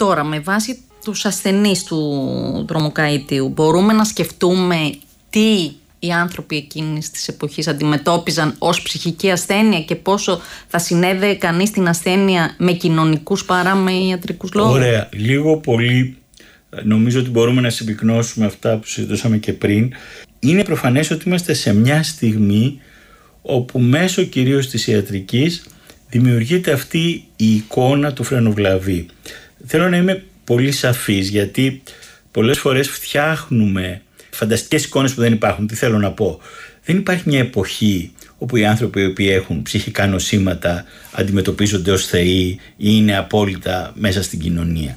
Τώρα, με βάση τους ασθενείς του δρομοκαΐτιου, μπορούμε να σκεφτούμε τι οι άνθρωποι εκείνης της εποχής αντιμετώπιζαν ως ψυχική ασθένεια και πόσο θα συνέδε κανείς την ασθένεια με κοινωνικούς παρά με ιατρικούς λόγους. Ωραία. Λίγο πολύ νομίζω ότι μπορούμε να συμπυκνώσουμε αυτά που συζητούσαμε και πριν. Είναι προφανές ότι είμαστε σε μια στιγμή όπου μέσω κυρίως της ιατρικής δημιουργείται αυτή η εικόνα του φρενοβλαβή. Θέλω να είμαι πολύ σαφής, γιατί πολλές φορές φτιάχνουμε φανταστικές εικόνες που δεν υπάρχουν. Τι θέλω να πω? Δεν υπάρχει μια εποχή όπου οι άνθρωποι οι οποίοι έχουν ψυχικά νοσήματα αντιμετωπίζονται ως θεοί ή είναι απόλυτα μέσα στην κοινωνία.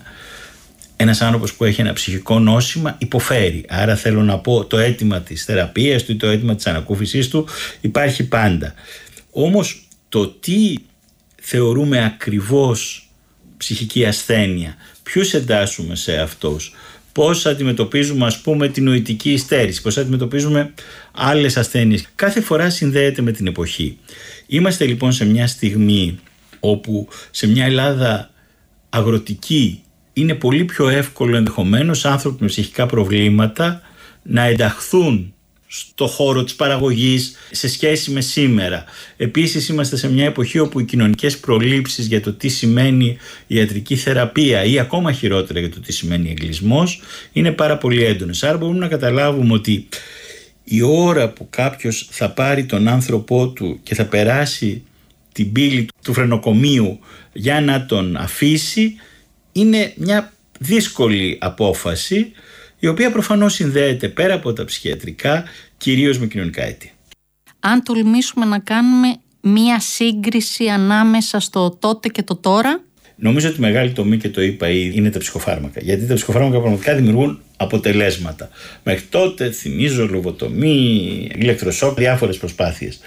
Ένας άνθρωπος που έχει ένα ψυχικό νόσημα υποφέρει. Άρα θέλω να πω, το αίτημα της θεραπείας του ή το αίτημα της ανακούφισης του υπάρχει πάντα. Όμως το τι θεωρούμε ακριβώς ψυχική ασθένεια, ποιους εντάσσουμε σε αυτούς, πώς αντιμετωπίζουμε ας πούμε την νοητική υστέρηση, πώς αντιμετωπίζουμε άλλες ασθένειες, κάθε φορά συνδέεται με την εποχή. Είμαστε λοιπόν σε μια στιγμή όπου σε μια Ελλάδα αγροτική είναι πολύ πιο εύκολο ενδεχομένως άνθρωποι με ψυχικά προβλήματα να ενταχθούν στο χώρο της παραγωγής σε σχέση με σήμερα. Επίσης είμαστε σε μια εποχή όπου οι κοινωνικές προλήψεις για το τι σημαίνει ιατρική θεραπεία ή ακόμα χειρότερα για το τι σημαίνει εγκλισμός είναι πάρα πολύ έντονες. Άρα μπορούμε να καταλάβουμε ότι η ώρα που κάποιος θα πάρει τον άνθρωπό του και θα περάσει την πύλη του φρενοκομείου για να τον αφήσει είναι μια δύσκολη απόφαση, η οποία προφανώς συνδέεται πέρα από τα ψυχιατρικά κυρίως με κοινωνικά αίτια. Αν τολμήσουμε να κάνουμε μία σύγκριση ανάμεσα στο τότε και το τώρα. Νομίζω ότι μεγάλη τομή, και το είπα ήδη, είναι τα ψυχοφάρμακα. Γιατί τα ψυχοφάρμακα πραγματικά δημιουργούν αποτελέσματα. Μέχρι τότε θυμίζω λογοτομή, ηλεκτροσόκ, διάφορες προσπάθειες.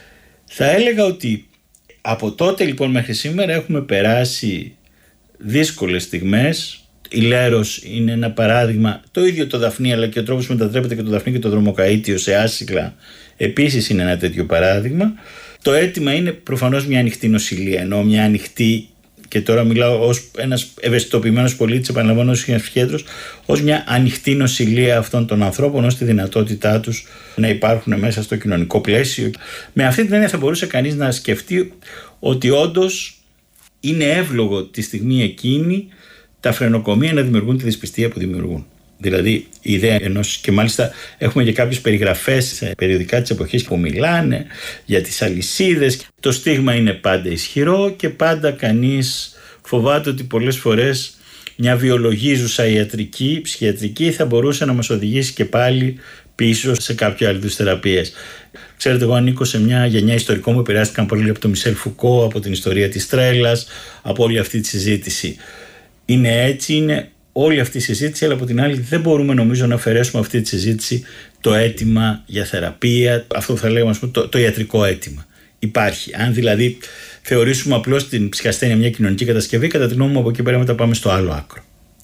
Θα έλεγα ότι από τότε λοιπόν μέχρι σήμερα έχουμε περάσει δύσκολες στιγμές. Η Λέρος είναι ένα παράδειγμα, το ίδιο το Δαφνί, αλλά και ο τρόπος που μετατρέπεται και το Δαφνί και το δρομοκαΐτιο σε άσυκλα επίσης είναι ένα τέτοιο παράδειγμα. Το αίτημα είναι προφανώς μια ανοιχτή νοσηλεία, ενώ μια ανοιχτή, και τώρα μιλάω ως ένας ευαισθητοποιημένος πολίτης, επαναλαμβάνω ως ψυχίατρος, ως μια ανοιχτή νοσηλεία αυτών των ανθρώπων, ως τη δυνατότητά τους να υπάρχουν μέσα στο κοινωνικό πλαίσιο. Με αυτή την έννοια θα μπορούσε κανείς να σκεφτεί ότι όντως είναι εύλογο τη στιγμή εκείνη τα φρενοκομεία να δημιουργούν τη δυσπιστία που δημιουργούν. Δηλαδή η ιδέα ενός, και μάλιστα έχουμε και κάποιες περιγραφές σε περιοδικά της εποχής που μιλάνε για τις αλυσίδες. Το στίγμα είναι πάντα ισχυρό και πάντα κανείς φοβάται ότι πολλές φορές μια βιολογίζουσα ιατρική, ψυχιατρική θα μπορούσε να μας οδηγήσει και πάλι πίσω σε κάποια άλλη θεραπείες. Ξέρετε, εγώ ανήκω σε μια γενιά ιστορικών που επηρεάστηκαν πολύ από τον Μισελ Φουκώ, από την ιστορία της τρέλας, από όλη αυτή τη συζήτηση. Είναι έτσι, είναι όλη αυτή η συζήτηση, αλλά από την άλλη δεν μπορούμε νομίζω να αφαιρέσουμε αυτή τη συζήτηση το αίτημα για θεραπεία, αυτό που θα λέγαμε το ιατρικό αίτημα. Υπάρχει. Αν δηλαδή θεωρήσουμε απλώς την ψυχασθένεια μια κοινωνική κατασκευή, κατά τη γνώμη μου από εκεί πέρα μετά πάμε στο άλλο άκρο.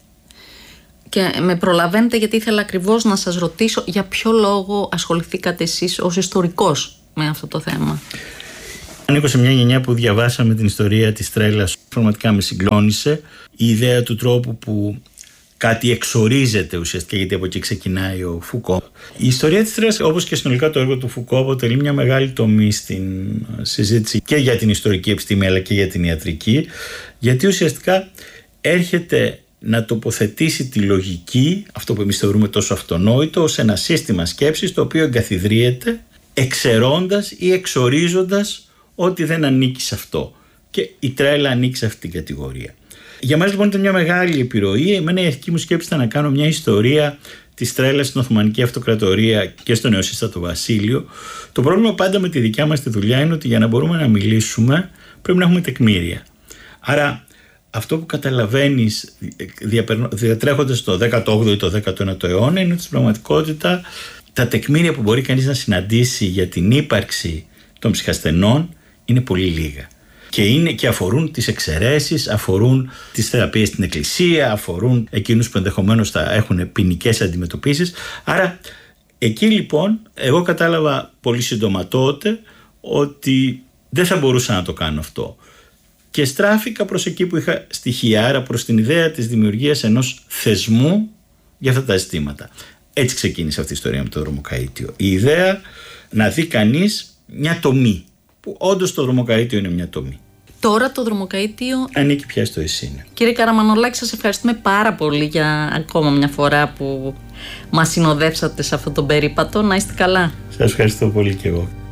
Και με προλαβαίνετε, γιατί ήθελα ακριβώς να σας ρωτήσω για ποιο λόγο ασχοληθήκατε εσείς ως ιστορικός με αυτό το θέμα. Ανήκω σε μια γενιά που διαβάσαμε την ιστορία της τρέλας. Πραγματικά με συγκλώνησε η ιδέα του τρόπου που κάτι εξορίζεται ουσιαστικά, γιατί από εκεί ξεκινάει ο Φουκώ. Η ιστορία της τρέλας, όπως και συνολικά το έργο του Φουκώ, αποτελεί μια μεγάλη τομή στην συζήτηση και για την ιστορική επιστήμη αλλά και για την ιατρική, γιατί ουσιαστικά έρχεται να τοποθετήσει τη λογική, αυτό που εμείς θεωρούμε τόσο αυτονόητο, ως ένα σύστημα σκέψης το οποίο εγκαθιδρύεται εξαιρώντας ή εξορίζοντας ό,τι δεν ανήκει σε αυτό. Και η τρέλα ανήκει σε αυτή την κατηγορία. Για μας λοιπόν ήταν μια μεγάλη επιρροή. Εμένα η αρχική μου σκέψη ήταν να κάνω μια ιστορία της τρέλας στην Οθωμανική Αυτοκρατορία και στο Νεοσύστατο Βασίλειο. Το πρόβλημα πάντα με τη δικιά μας τη δουλειά είναι ότι για να μπορούμε να μιλήσουμε πρέπει να έχουμε τεκμήρια. Άρα αυτό που καταλαβαίνεις διατρέχοντας το 18ο ή το 19ο αιώνα είναι ότι στην πραγματικότητα τα τεκμήρια που μπορεί κανείς να συναντήσει για την ύπαρξη των ψυχασθενών είναι πολύ λίγα. Και αφορούν τις εξαιρέσεις, αφορούν τις θεραπείες στην εκκλησία, αφορούν εκείνους που ενδεχομένως θα έχουν ποινικές αντιμετωπίσεις. Άρα εκεί λοιπόν εγώ κατάλαβα πολύ σύντομα τότε ότι δεν θα μπορούσα να το κάνω αυτό. και στράφηκα προς εκεί που είχα στοιχεία, άρα προς την ιδέα της δημιουργίας ενός θεσμού για αυτά τα ζητήματα. Έτσι ξεκίνησε αυτή η ιστορία με το δρομοκαΐτιο. Η ιδέα να δει κανείς μια τομή, που όντως το δρομοκαΐτιο είναι μια τομή. Τώρα το δρομοκαΐτιο ανήκει πια στο ΕΣΥΝ. Κύριε Καραμανολάκη, σας ευχαριστούμε πάρα πολύ για ακόμα μια φορά που μας συνοδεύσατε σε αυτόν τον περίπατο. Να είστε καλά. Σας ευχαριστώ πολύ και εγώ.